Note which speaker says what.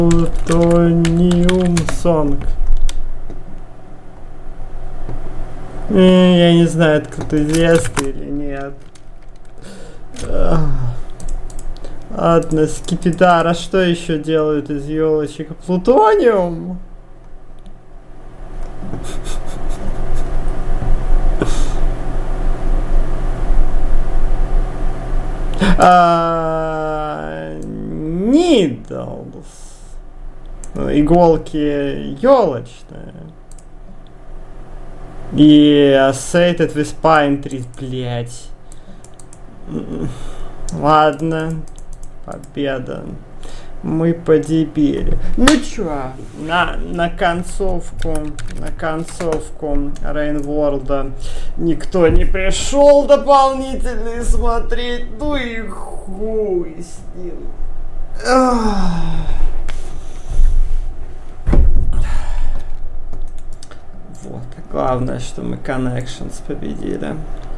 Speaker 1: Плутониум Сонг. Я не знаю, это кто-то известный или нет. Ладно, Скипидар. А что еще делают из елочек? Плутониум? Needles. Иголки елочные. И Sated with Pine Trees, блять. Ладно. Победа. Мы подебили. Ну чё, на концовку Рейнворлда никто не пришел дополнительный смотреть. Ну и хуй с ним. Вот. Главное, что мы Connections победили.